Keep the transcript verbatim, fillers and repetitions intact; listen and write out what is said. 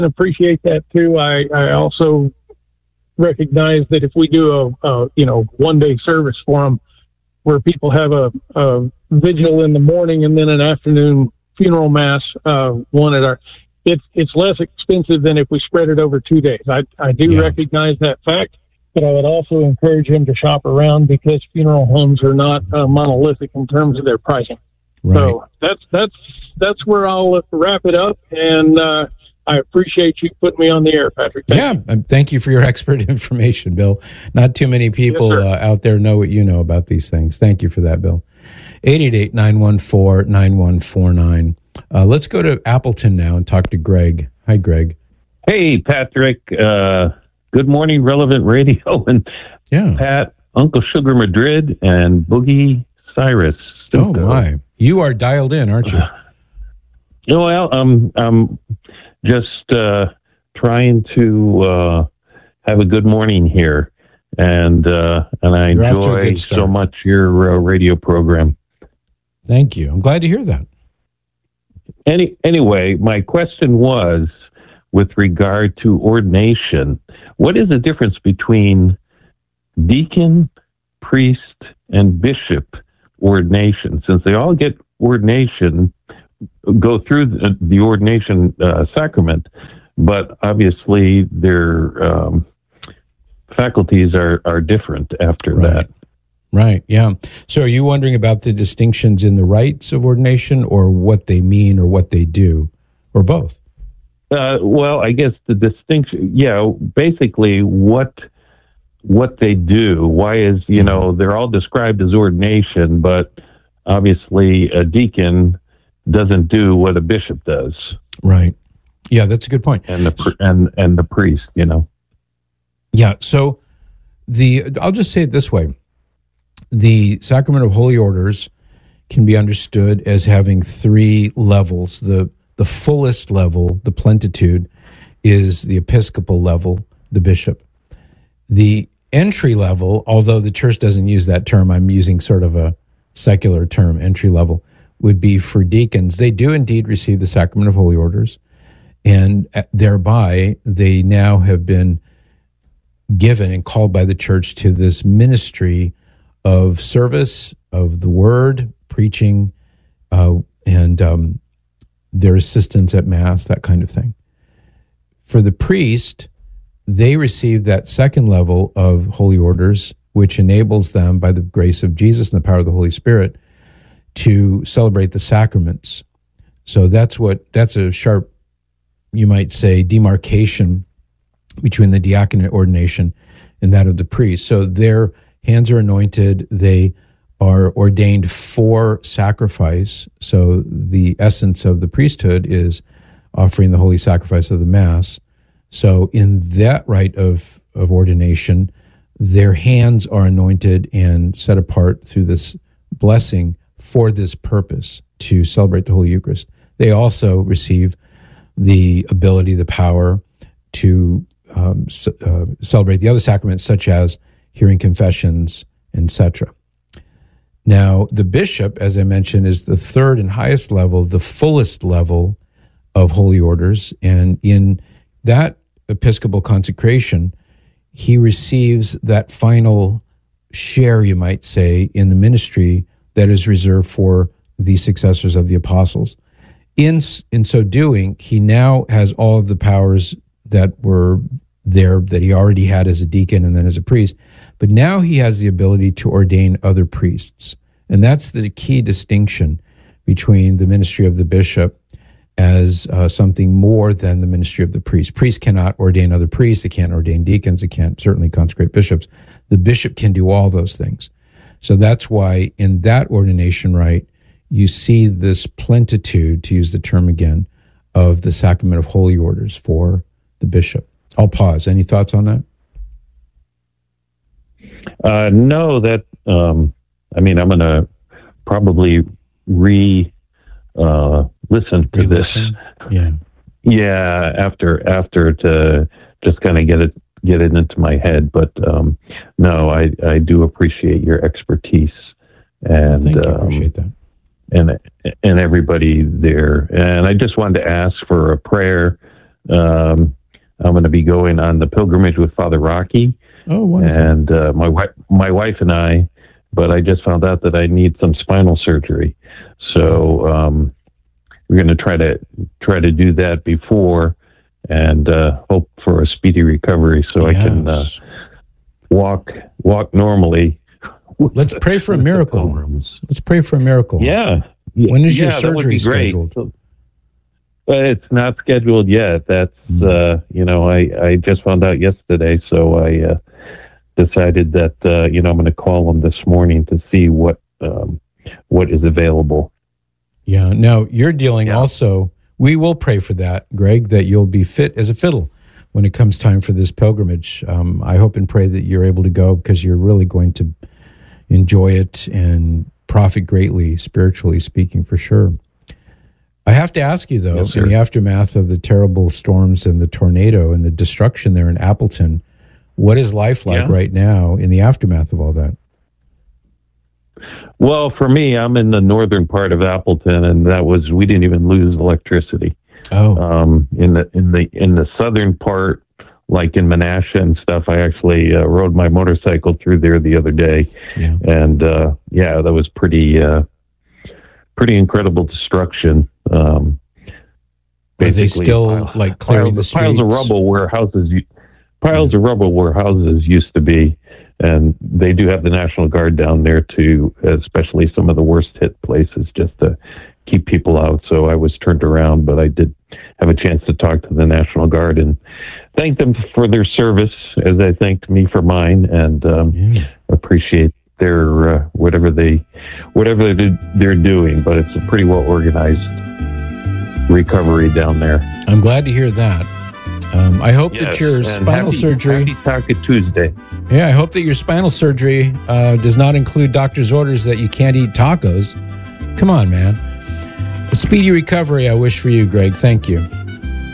appreciate that too. I, I also recognize that if we do a, a you know one day service for them, where people have a, a vigil in the morning and then an afternoon funeral mass, uh, one at our, it's it's less expensive than if we spread it over two days. I I do Yeah. recognize that fact, but I would also encourage him to shop around because funeral homes are not uh, monolithic in terms of their pricing. Right. So that's that's that's where I'll wrap it up, and uh, I appreciate you putting me on the air, Patrick. Thank yeah, you. um, thank you for your expert information, Bill. Not too many people Yes, sir. uh, out there know what you know about these things. Thank you for that, Bill. eight eight eight, nine one four, nine one four nine. Uh, let's go to Appleton now and talk to Greg. Hi, Greg. Hey, Patrick. Uh, good morning, Relevant Radio, and Yeah. Pat, Uncle Sugar Madrid, and Boogie Cyrus. Oh, my. You are dialed in, aren't you? Oh, well, I'm, I'm just uh, trying to uh, have a good morning here, and uh, and I You're off to a enjoy good start. so much your uh, radio program. Thank you. I'm glad to hear that. Any anyway, my question was with regard to ordination. What is the difference between deacon, priest, and bishop ordination? Since they all get ordination, go through the, the ordination uh, sacrament, but obviously their um, faculties are, are different after Right. that. Right. Yeah. So are you wondering about the distinctions in the rites of ordination or what they mean or what they do or both? Uh, well, I guess the distinction, yeah, basically what what they do. Why is, you know, they're all described as ordination, but obviously a deacon doesn't do what a bishop does, Right. Yeah, that's a good point. and the pr- and and the priest, you know. Yeah. So the I'll just say it this way. The sacrament of holy orders can be understood as having three levels. The the fullest level, the plenitude, is the episcopal level, the bishop. The entry level, although the church doesn't use that term, I'm using sort of a secular term, entry level, would be for deacons. They do indeed receive the sacrament of holy orders, and thereby they now have been given and called by the church to this ministry of service of the word, preaching, uh, and um, their assistance at Mass, that kind of thing. For the priest, they receive that second level of holy orders, which enables them, by the grace of Jesus and the power of the Holy Spirit, to celebrate the sacraments. So that's what that's a sharp, you might say, demarcation between the diaconate ordination and that of the priest. So their hands are anointed. They are ordained for sacrifice. So the essence of the priesthood is offering the holy sacrifice of the Mass. So in that rite of, of ordination, their hands are anointed and set apart through this blessing for this purpose, to celebrate the Holy Eucharist. They also receive the ability, the power to um, c- uh, celebrate the other sacraments, such as hearing confessions, et cetera. Now, the bishop, as I mentioned, is the third and highest level, the fullest level of holy orders. And in that episcopal consecration, he receives that final share, you might say, in the ministry that is reserved for the successors of the apostles. In, in so doing, he now has all of the powers that were there that he already had as a deacon and then as a priest, but now he has the ability to ordain other priests. And that's the key distinction between the ministry of the bishop as uh, something more than the ministry of the priest. Priests cannot ordain other priests, they can't ordain deacons, they can't certainly consecrate bishops. The bishop can do all those things. So that's why in that ordination rite, you see this plenitude, to use the term again, of the sacrament of holy orders for the bishop. I'll pause. Any thoughts on that? Uh, no, that, um, I mean, I'm going to probably re uh, listen to Re-listen? this. Yeah. Yeah, after after to just kind of get it get it into my head. But um, no, I I do appreciate your expertise, and Thank you. um, Appreciate that. and and everybody there. And I just wanted to ask for a prayer Um, I'm going to be going on the pilgrimage with Father Rocky. Oh, wonderful. And uh, my wife, my wife and I, but I just found out that I need some spinal surgery. So um, we're going to try to try to do that before, and uh, hope for a speedy recovery so Yes. I can uh, walk walk normally. Let's pray for a miracle. Let's pray for a miracle. Yeah. When is your yeah, that would surgery be great. scheduled? So- But it's not scheduled yet. That's, Mm. uh, you know, I, I just found out yesterday, so I uh, decided that, uh, you know, I'm going to call them this morning to see what um, what is available. Yeah. Now, you're dealing Yeah. also, we will pray for that, Greg, that you'll be fit as a fiddle when it comes time for this pilgrimage. Um, I hope and pray that you're able to go, because you're really going to enjoy it and profit greatly, spiritually speaking, for sure. I have to ask you, though, Yes, sir. in the aftermath of the terrible storms and the tornado and the destruction there in Appleton, what is life like Yeah. right now in the aftermath of all that? Well, for me, I'm in the northern part of Appleton, and that was we didn't even lose electricity. Oh, Um, in the in the in the southern part, like in Menasha and stuff, I actually uh, rode my motorcycle through there the other day, yeah. and uh, yeah, that was pretty uh, pretty incredible destruction. Um, Are they basically still piles- like clearing the piles, piles of streets? rubble where houses u- piles of rubble where houses used to be, and they do have the National Guard down there to, especially some of the worst hit places, just to keep people out. So I was turned around, but I did have a chance to talk to the National Guard and thank them for their service, as they thanked me for mine, and um, Yeah. appreciate their uh, whatever they whatever they- they're doing. But it's a pretty well organized recovery down there. I'm glad to hear that. Um, I hope that Yes, your and spinal happy, surgery... Happy Taco Tuesday. Yeah, I hope that your spinal surgery uh, does not include doctor's orders that you can't eat tacos. Come on, man. A speedy recovery I wish for you, Greg. Thank you.